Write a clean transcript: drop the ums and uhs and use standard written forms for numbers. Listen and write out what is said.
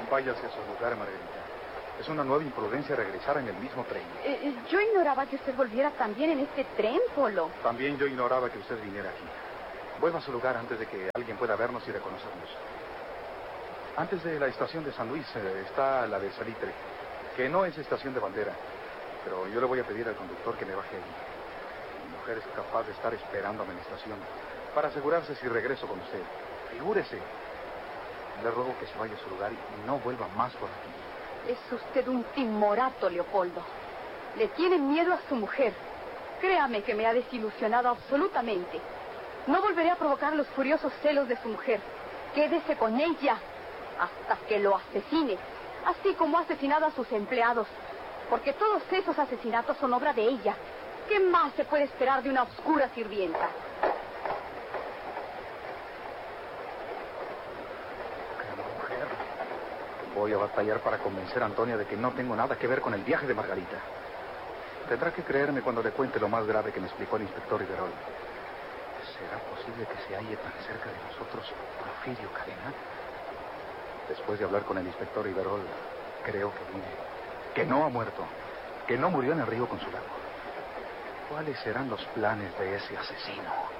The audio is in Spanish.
Váyase a su lugar, Margarita. Es una nueva imprudencia regresar en el mismo tren. Yo ignoraba que usted volviera también en este tren, Polo. También yo ignoraba que usted viniera aquí. Vuelva a su lugar antes de que alguien pueda vernos y reconocernos. Antes de la estación de San Luis está la de Salitre, que no es estación de bandera. Pero yo le voy a pedir al conductor que me baje ahí. Mi mujer es capaz de estar esperándome en la estación para asegurarse si regreso con usted. Figúrese. Le ruego que se vaya a su lugar y no vuelva más por aquí. Es usted un timorato, Leopoldo. Le tiene miedo a su mujer. Créame que me ha desilusionado absolutamente. No volveré a provocar los furiosos celos de su mujer. Quédese con ella hasta que lo asesine, así como ha asesinado a sus empleados. Porque todos esos asesinatos son obra de ella. ¿Qué más se puede esperar de una oscura sirvienta? Voy a batallar para convencer a Antonia de que no tengo nada que ver con el viaje de Margarita. Tendrá que creerme cuando le cuente lo más grave que me explicó el inspector Riverol. ¿Será posible que se halle tan cerca de nosotros Porfirio Cadena? Después de hablar con el inspector Riverol, creo que vive, que no ha muerto, que no murió en el río Consulado. ¿Cuáles serán los planes de ese asesino?